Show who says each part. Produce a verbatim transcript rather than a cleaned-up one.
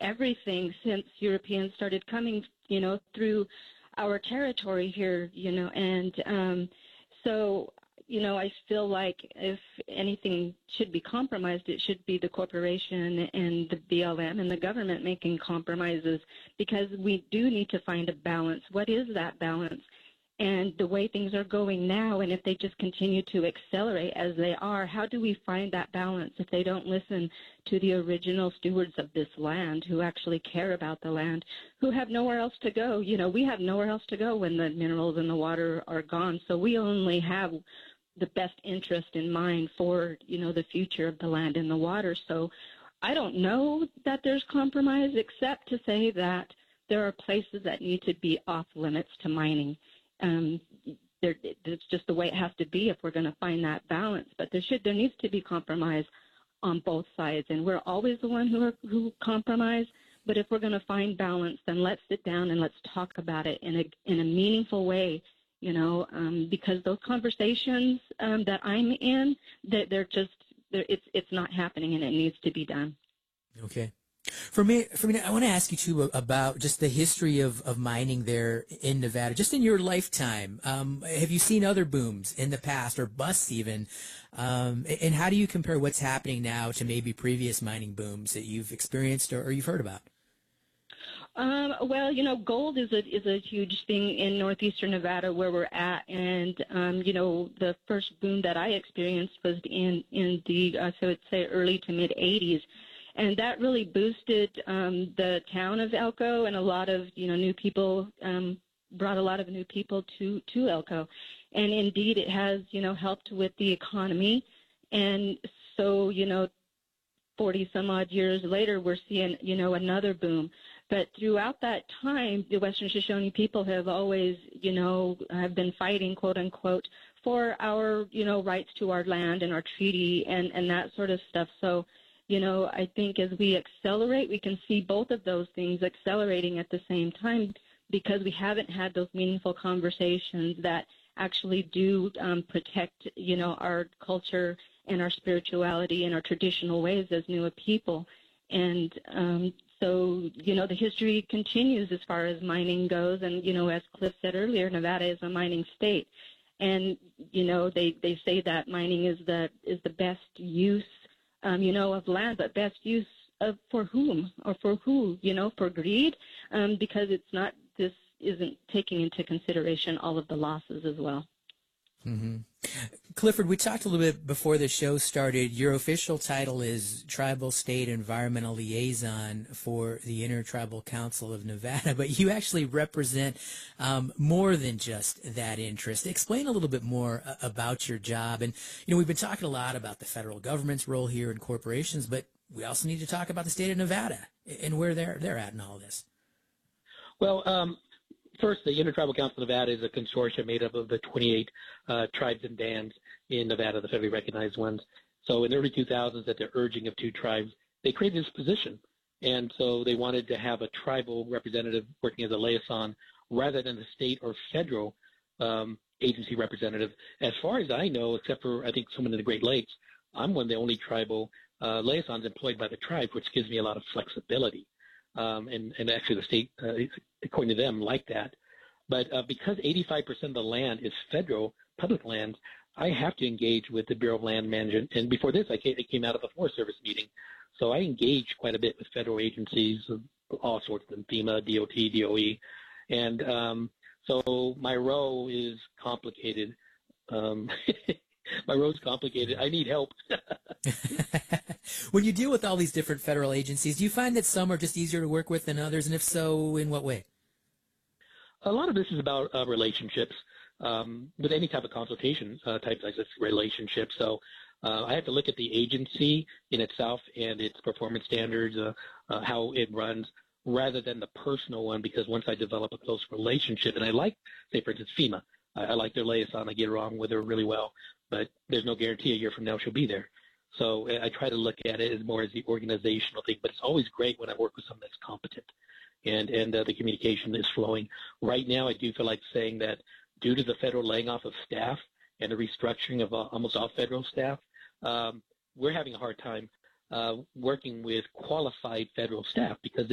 Speaker 1: everything since Europeans started coming, you know, through our territory here, you know, and um, so, you know, I feel like if anything should be compromised, it should be the corporation and the B L M and the government making compromises, because we do need to find a balance. What is that balance? And the way things are going now, and if they just continue to accelerate as they are, how do we find that balance if they don't listen to the original stewards of this land who actually care about the land, who have nowhere else to go? You know, we have nowhere else to go when the minerals in the water are gone. So we only have the best interest in mind for, you know, the future of the land and the water. So I don't know that there's compromise, except to say that there are places that need to be off limits to mining. Um, there, it's just the way it has to be if we're going to find that balance. But there should, there needs to be compromise on both sides, and we're always the one who are, who compromise. But if we're going to find balance, then let's sit down and let's talk about it in a in a meaningful way. You know, um, because those conversations um, that I'm in, that they're just, they're, it's it's not happening, and it needs to be done.
Speaker 2: Okay. For me, for me, I want to ask you too about just the history of, of mining there in Nevada, just in your lifetime. Um, have you seen other booms in the past, or busts even? Um, and how do you compare what's happening now to maybe previous mining booms that you've experienced or, or you've heard about?
Speaker 1: Um, well, you know, gold is a is a huge thing in northeastern Nevada where we're at, and um, you know, the first boom that I experienced was in in the uh, so I would say early to mid eighties. And that really boosted um, the town of Elko, and a lot of, you know, new people, um, brought a lot of new people to, to Elko. And indeed, it has, you know, helped with the economy. And so, you know, forty some odd years later, we're seeing, you know, another boom. But throughout that time, the Western Shoshone people have always, you know, have been fighting, quote unquote, for our, you know, rights to our land and our treaty and, and that sort of stuff. So, you know, I think as we accelerate, we can see both of those things accelerating at the same time, because we haven't had those meaningful conversations that actually do um, protect, you know, our culture and our spirituality and our traditional ways as Nua people. And um, so, you know, the history continues as far as mining goes. And, you know, as Cliff said earlier, Nevada is a mining state. And, you know, they, they say that mining is the is the best use Um, you know, of land, but best use of for whom or for who, you know, for greed, um, because it's not, this isn't taking into consideration all of the losses as well.
Speaker 2: Mm-hmm. Clifford, we talked a little bit before the show started. Your official title is Tribal State Environmental Liaison for the Intertribal Council of Nevada, but you actually represent um, more than just that interest. Explain a little bit more uh, about your job. And, you know, we've been talking a lot about the federal government's role here in corporations, but we also need to talk about the state of Nevada and where they're, they're at in all this.
Speaker 3: Well, um, First, the Intertribal Council of Nevada is a consortium made up of the twenty-eight uh, tribes and bands in Nevada, the federally recognized ones. So in the early two thousands, at the urging of two tribes, they created this position. And so they wanted to have a tribal representative working as a liaison rather than the state or federal um, agency representative. As far as I know, except for, I think, someone in the Great Lakes, I'm one of the only tribal uh, liaisons employed by the tribe, which gives me a lot of flexibility. Um, and, and actually the state, uh, according to them, like that. But uh, because eighty-five percent of the land is federal public lands, I have to engage with the Bureau of Land Management. And before this, I came, I came out of a Forest Service meeting. So I engage quite a bit with federal agencies, all sorts of them, FEMA, D O T, D O E. And um, so my role is complicated. Um, my role is complicated. I need help.
Speaker 2: When you deal with all these different federal agencies, do you find that some are just easier to work with than others? And if so, in what way?
Speaker 3: A lot of this is about uh, relationships. Um, with any type of consultation uh, type like this, relationships. So uh, I have to look at the agency in itself and its performance standards, uh, uh, how it runs, rather than the personal one, because once I develop a close relationship, and I like, say, for instance, FEMA, I, I like their liaison, I get along with her really well, but there's no guarantee a year from now she'll be there. So I try to look at it as more as the organizational thing, but it's always great when I work with someone that's competent and, and uh, the communication is flowing. Right now, I do feel like saying that due to the federal laying off of staff and the restructuring of uh, almost all federal staff, um, we're having a hard time uh, working with qualified federal staff because they